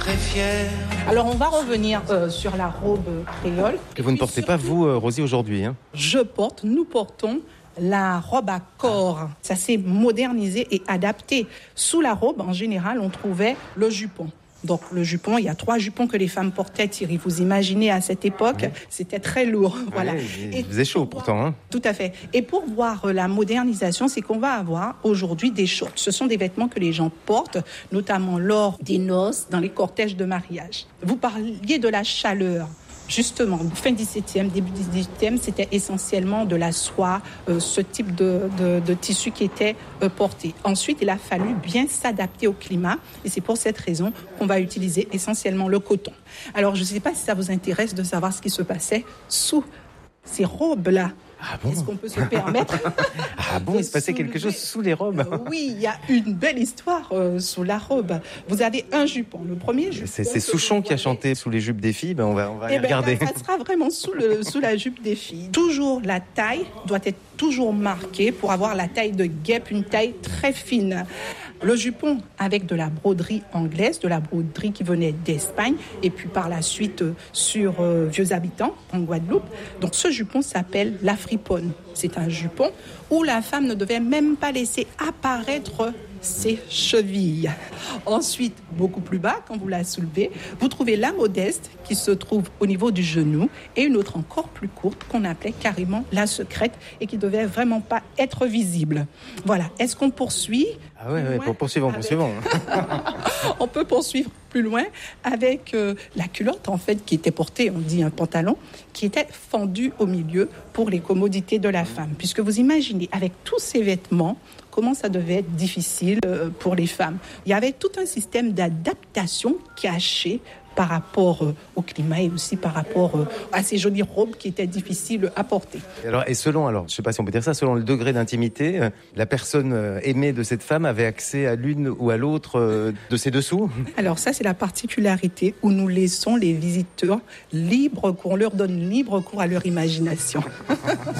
très fière. Alors on va revenir sur la robe créole. Que vous ne portez pas, vous, Rosie, aujourd'hui, hein? Nous portons la robe à corps. Ça s'est modernisé et adapté. Sous la robe, en général, on trouvait le jupon. Donc le jupon, il y a 3 jupons que les femmes portaient, Thierry. Vous imaginez à cette époque, c'était très lourd. Voilà. Il faisait chaud pourtant. Hein. Tout à fait. Et pour voir la modernisation, c'est qu'on va avoir aujourd'hui des shorts. Ce sont des vêtements que les gens portent, notamment lors des noces, dans les cortèges de mariage. Vous parliez de la chaleur. Justement, fin 17e, début 18e, c'était essentiellement de la soie, ce type de tissu qui était porté. Ensuite, il a fallu bien s'adapter au climat et c'est pour cette raison qu'on va utiliser essentiellement le coton. Alors, je ne sais pas si ça vous intéresse de savoir ce qui se passait sous ces robes-là. Ah bon? Est-ce qu'on peut se permettre Ah bon, il se passait quelque chose sous les robes? Oui, il y a une belle histoire sous la robe. Vous avez un jupon. Le premier jupon... C'est Souchon qui a chanté sous les jupes des filles. On va regarder. Ça sera vraiment sous la jupe des filles. Toujours la taille doit être toujours marquée pour avoir la taille de guêpe, une taille très fine. Le jupon avec de la broderie anglaise, de la broderie qui venait d'Espagne et puis par la suite sur Vieux Habitants en Guadeloupe. Donc ce jupon s'appelle la friponne. C'est un jupon où la femme ne devait même pas laisser apparaître ses chevilles. Ensuite, beaucoup plus bas, quand vous la soulevez, vous trouvez la modeste qui se trouve au niveau du genou et une autre encore plus courte qu'on appelait carrément la secrète et qui devait vraiment pas être visible. Voilà. Est-ce qu'on poursuit? Ah ouais, poursuivons. On peut poursuivre plus loin avec la culotte en fait qui était portée, on dit un pantalon, qui était fendu au milieu pour les commodités de la femme. Puisque vous imaginez, avec tous ces vêtements, comment ça devait être difficile pour les femmes. Il y avait tout un système d'adaptation caché par rapport au climat et aussi par rapport à ces jolies robes qui étaient difficiles à porter. Et selon, je ne sais pas si on peut dire ça, selon le degré d'intimité, la personne aimée de cette femme avait accès à l'une ou à l'autre de ses dessous? Alors ça, c'est la particularité où nous laissons les visiteurs libres cours, on leur donne libre cours à leur imagination.